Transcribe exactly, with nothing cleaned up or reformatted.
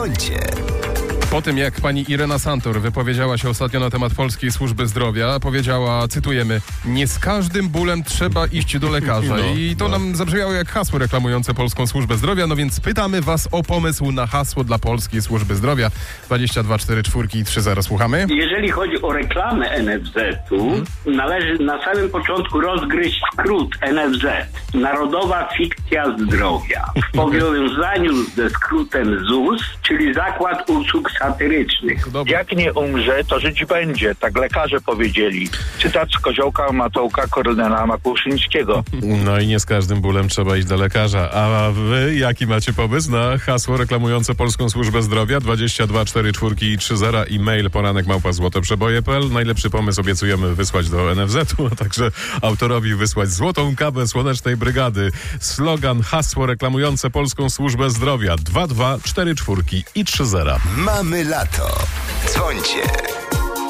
Dzwońcie. Po tym, jak pani Irena Santor wypowiedziała się ostatnio na temat Polskiej Służby Zdrowia, powiedziała, cytujemy, nie z każdym bólem trzeba iść do lekarza. No, I to no. nam zabrzmiało jak hasło reklamujące Polską Służbę Zdrowia, no więc pytamy was o pomysł na hasło dla Polskiej Służby Zdrowia. dwadzieścia dwa cztery cztery i trzy zero, słuchamy. Jeżeli chodzi o reklamę N F Z-u, hmm. należy na samym początku rozgryźć skrót N F Z. Narodowa Fikcja Zdrowia. W powiązaniu ze skrótem Z U S, czyli Zakład Usług Satyrycznych. Dobra. Jak nie umrze, to żyć będzie. Tak lekarze powiedzieli. Cytat z Koziołka, Matołka, Kornela Makuszyńskiego. No i nie z każdym bólem trzeba iść do lekarza. A wy jaki macie pomysł na hasło reklamujące Polską Służbę Zdrowia? dwadzieścia dwa cztery cztery i trzy zero i mail poranek małpa złotoprzeboje kropka p l. Najlepszy pomysł obiecujemy wysłać do N F Z-u, a także autorowi wysłać złotą kawę Słonecznej Brygady. Slogan, hasło reklamujące Polską Służbę Zdrowia dwa dwa cztery cztery i trzy zero. Mamy lato. Dzwońcie.